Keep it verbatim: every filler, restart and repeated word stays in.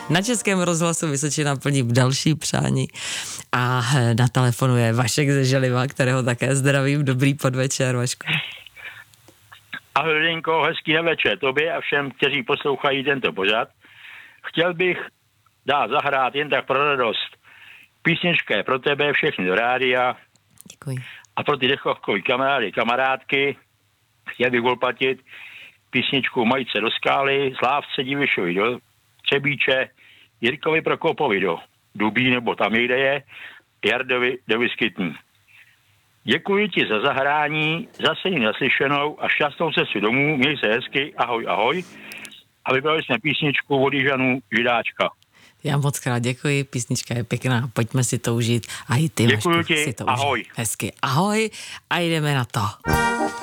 na Českém rozhlasu Vysočina plní další přání. A na telefonu je Vašek ze Želiva, kterého také zdravím. Dobrý podvečer, Vašku. Ahoj, Lidinko, hezký večer tobě a všem, kteří poslouchají tento pořad. Chtěl bych dát zahrát jen tak pro radost. Písnička je pro tebe, všechny do rádia. Děkuji. A pro ty dechovkový kamarády, kamarádky, chtěl bych volpatit písničku Majice do skály, Slávce Divišovi do Třebíče, Jirkovi Prokopovi do Dubí, nebo tam jde je, Jardovi do Vyskytní. Děkuji ti za zahrání, zase jí naslyšenou a šťastnou cestu domů, měj se hezky, ahoj, ahoj. A vybrali jsme písničku od Jižanů Židáčka. Já moc krát děkuji, písnička je pěkná, pojďme si to užít a i ty, děkuji Vašku, ti, si to ahoj. užij. Hezky, ahoj a jdeme na to.